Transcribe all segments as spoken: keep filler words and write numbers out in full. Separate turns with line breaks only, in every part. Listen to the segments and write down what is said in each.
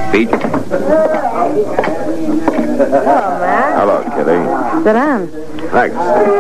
Pete?
Hello, Matt.
Hello, Kitty.
Sit down.
Thanks.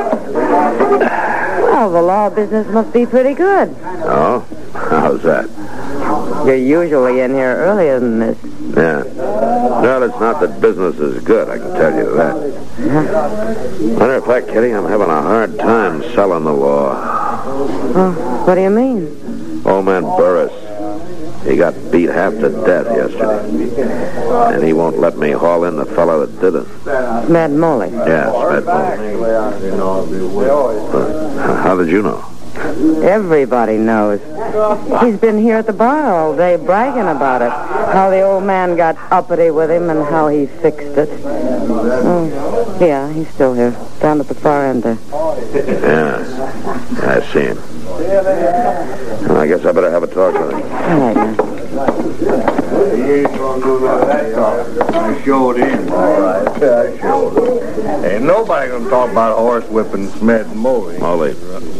Well, the law business must be pretty good.
Oh? How's that?
You're usually in here earlier than this.
Yeah. Well, it's not that business is good, I can tell you that.
Huh?
Matter of fact, Kitty, I'm having a hard time selling the law.
Oh, what do you mean?
Old man Burris. He got beat half to death yesterday. And he won't let me haul in the fellow that did it.
Mad Molly.
Yes, Mad Molly. Uh, how did you know?
Everybody knows. He's been here at the bar all day bragging about it. How the old man got uppity with him and how he fixed it. Oh, yeah, he's still here. Down at the far end there.
Yeah, I see him. Well, I guess I better have a talk with him.
All right, man.
He ain't gonna do that talk. I showed him. All right, I showed him. Ain't nobody gonna talk about horse whipping Mad Molly.
Molly.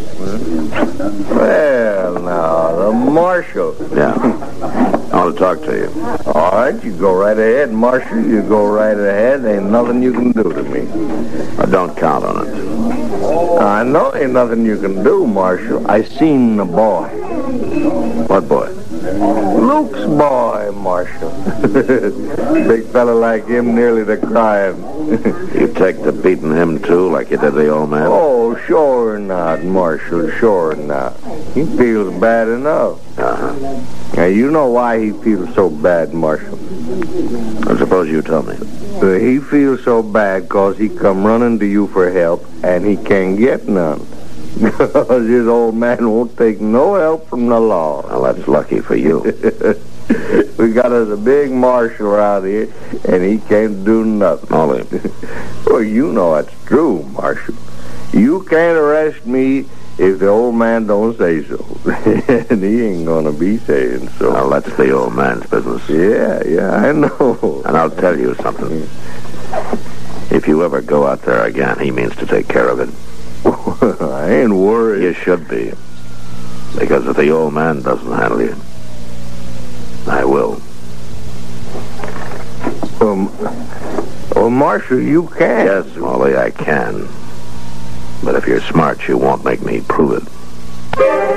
Well, now, the marshal.
Yeah. I want to talk to you.
All right, you go right ahead, Marshal. You go right ahead. Ain't nothing you can do to me.
I don't count on it.
I know ain't nothing you can do, Marshal. I seen the boy.
What boy?
Luke's boy, Marshal. Big fella like him nearly to crying.
You take to beating him, too, like you did the old man?
Oh, sure not, Marshal, sure not. He feels bad enough.
Uh-huh.
Now, you know why he feels so bad, Marshal.
I suppose you tell me.
Uh, he feels so bad because he come running to you for help, and he can't get none. Because his old man won't take no help from the law.
Well, that's lucky for you.
We got us a big marshal around here, and he can't do nothing.
Molly.
Well, you know it's true, Marshal. You can't arrest me if the old man don't say so. And he ain't gonna be saying so.
Well, that's the old man's business.
Yeah, yeah, I know.
And I'll tell you something. If you ever go out there again, he means to take care of it.
I ain't worried.
You should be. Because if the old man doesn't handle you, I will.
Um, well, Marshal, you can.
Yes, Molly, I can. But if you're smart, you won't make me prove it.